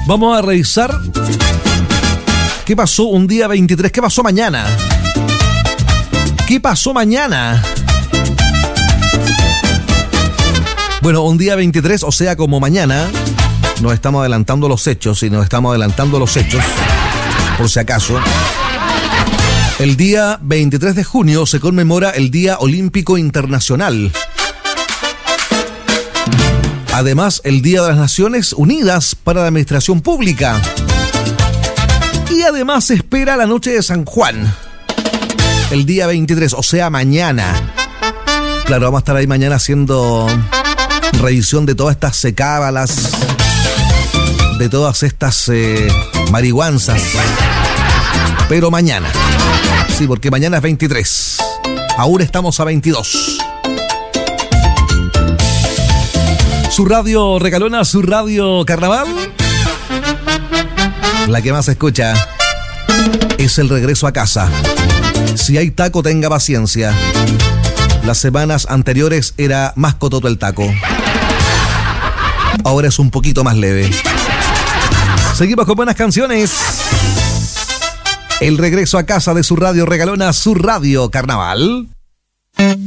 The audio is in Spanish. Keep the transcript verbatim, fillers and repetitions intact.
Vamos a revisar qué pasó un día veintitrés, qué pasó mañana. ¿Qué pasó mañana? Bueno, un día veintitrés, o sea, como mañana, nos estamos adelantando los hechos y nos estamos adelantando los hechos, por si acaso. El día veintitrés de junio se conmemora el Día Olímpico Internacional. Además, el Día de las Naciones Unidas para la Administración Pública. Y además se espera la noche de San Juan. El día veintitrés, o sea, mañana. Claro, vamos a estar ahí mañana haciendo revisión de todas estas cábalas, de todas estas eh, marihuanzas. Pero mañana. Sí, porque mañana es veintitrés. Aún estamos a veintidós. Su radio regalona, su radio carnaval. La que más se escucha es el regreso a casa. Si hay taco, tenga paciencia. Las semanas anteriores era más cototo el taco. Ahora es un poquito más leve. Seguimos con buenas canciones. El regreso a casa de su radio regalona, su radio carnaval.